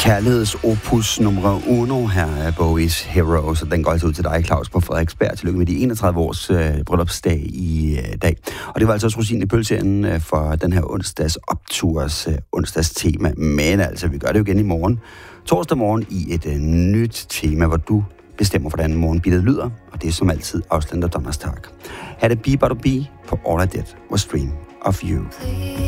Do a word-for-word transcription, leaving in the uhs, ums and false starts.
Kærlighedsopus nummer uno her af Bowie's Heroes, og den går altså ud til dig, Claus, på Frederiksberg. Tillykke med de enogtredive års øh, bryllupsdag i øh, dag. Og det var altså også rosinen i pølseenden øh, for den her onsdags opturs øh, onsdags tema. Men altså, vi gør det jo igen i morgen. Torsdag morgen i et øh, nyt tema, hvor du bestemmer, hvordan morgenbittet lyder. Og det er som altid Ausländer Donnerstag. Her er det Be But To Be på All I Did Was Dream of You.